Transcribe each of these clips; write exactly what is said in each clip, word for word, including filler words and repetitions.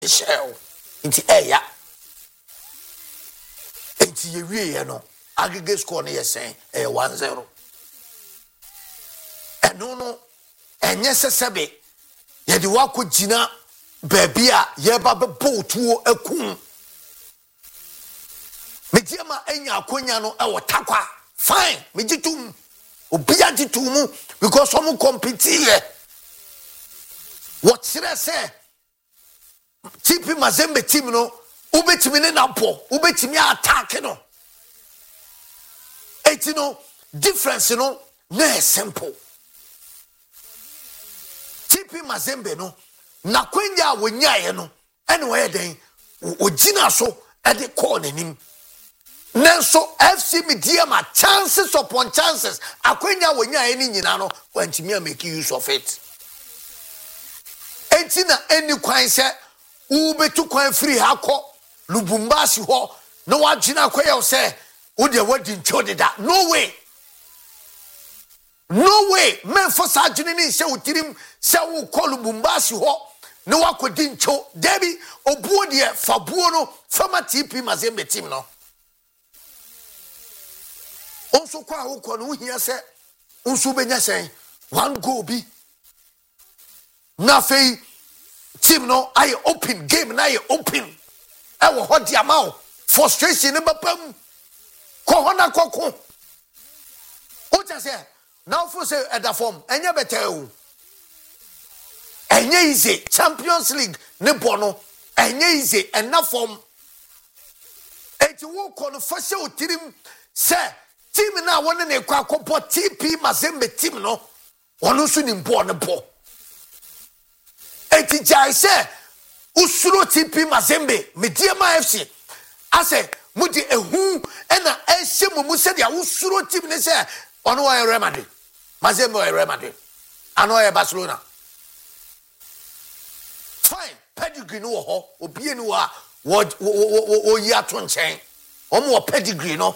shell into eya into ye we no aggregate score no saying eh one zero and no no and yes sebe ye di wako gina baby a ye ba be botuo akum me diama enya akonya no e wotakwa fine me gitum obia gitumu because some compete here what should I say T P Mazembe team no ubetimi ne napo ubetimi attack no eti no difference no na simple T P Mazembe no na kwenya wonyaye no ene wo yeden ogina so e de call nanim nanso F C Medeama chances upon chances akwenya wonyaye ni nyina no wantimi make use of it enti na eni kwan se ubetu kwan free hako Lubumbashi ho no wagina kwaye say wo de wadi nchodeda no way no way men for sajini ni se utirim se wo call Lubumbashi ho no wakodi ncho debi obuo de fabuo no fama T P Mazembe team no onso kwa wo ko no hia se onso benya sen one goal bi na fei team no I open game na I open e wo ho dia ma frustration ne bapam ko hona kokko o ta se now for say at the form enye better o enye easy Champions League ne bono enye easy enough form eti wo ko no fa se otirim se team na won ne kwa kopo T P Mazembe team no wono so ni mbo ne bo eti jai se usuro T P Mazembe Medeama F C ase mudi ehu ena ehye mumu se dia usuro team ne se ono wa Real Madrid Mazembe wa Real Madrid ano ya Barcelona fine pedigree no ho obie ni wa wo wo yi ato nchen omo pedigree no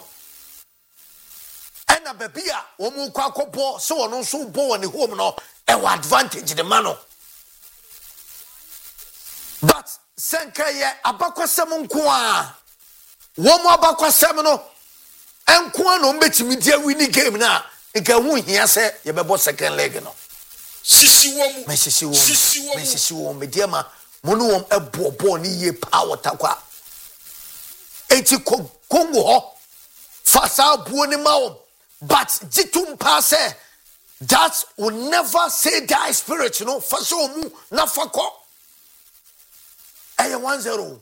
ena babia omo kwa kopo se wono so bo woni home no e wa advantage the man but senkaye abakwasem nko a wo mo abakwasem no enko a no mbetimi dia win game na nka hu hia se ye bebo second leg no sisi wo mu me sisi wo sisi wo me sisi wo Medeama mono wom ebobo ni ye power takwa eti kongo ho fasa buo ni mawo but jitum pass that will never say die spirit no fasa mu na fako eh one zero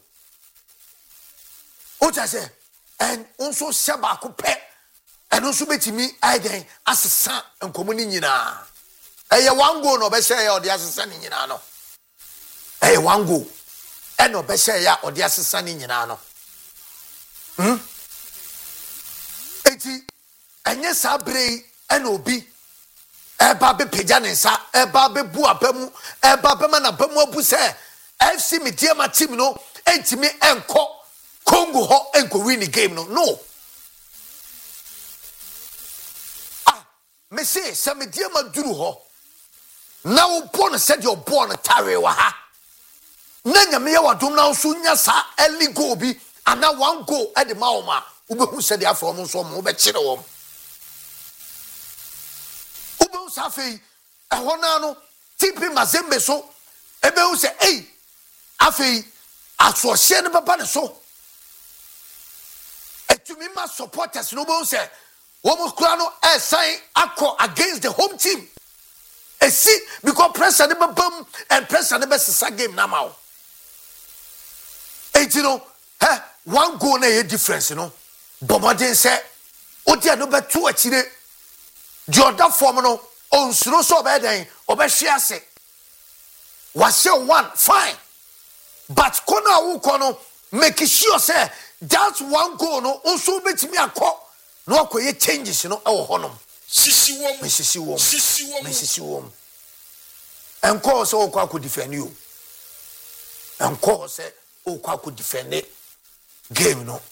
o ta say and also shaba ko pe and also betimi again asesa enkomo ni nyina eh one goal no be say ya odi asesa ni nyina no eh one goal e no be say ya odi asesa ni nyina no hm eti enye sabrei ena obi eba be peja ne nsa eba be bu abamu eba be ma na bamu abu se F C Medeama team no entimi enko Congo ho enko win the game no no ah me say se Medeama duru ho na wo born said your born tare wa ha na nyame ya wadom na so nya sa early goal bi ana one goal e de ma wo ma wo be hu said ya from so mo be kire wo wo be hu sa fei e ho na no T P Mazembe so e be hu say eh afei asose ne baba ne so etumi ma supporters no be say wo mo kura no e sign akọ against the home team e see because pressure ne babam and pressure ne be sisa game na ma o e you know eh one goal na e difference no bomodin say o dia no be to akire the other form no onsuro so be den obehwe ase was one fine but kona wo kono make sure say that one goal no also betimi akọ no akoye changes no e wo honom sisi wo mu sisi wo sisi wo mu sisi wo enko so okwa ko defend you enko say okwa ko defend game no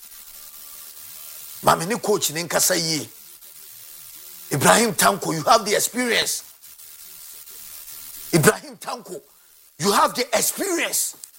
mama ni coach ni nkasa yi Ibrahim Tanko, you have the experience. Ibrahim Tanko, you have the experience.